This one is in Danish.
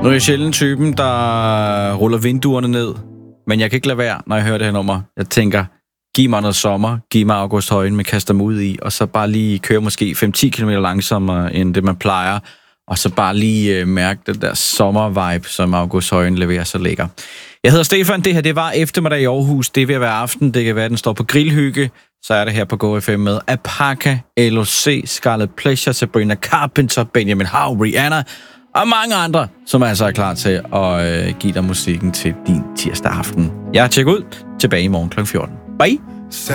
Nu er jeg sjældent typen, der ruller vinduerne ned, men jeg kan ikke lade være, når jeg hører det her nummer. Jeg tænker, giv mig noget sommer, giv mig August Højen, man kaster mig ud i, og så bare lige køre måske 5-10 km langsommere, end det man plejer, og så bare lige mærke den der sommervibe, som August Højen leverer så lækker. Jeg hedder Stefan, det her det var eftermiddag i Aarhus, det vil være aften, det kan være, den står på grillhygge, så er det her på GoFM med Apaka, LOC, Scarlet Pleasure, Sabrina Carpenter, Benjamin Hav, Rihanna, og mange andre, som altså er klar til at give dig musikken til din tirsdag aften. Jeg tjekker ud, tilbage i morgen kl. 14. Bye!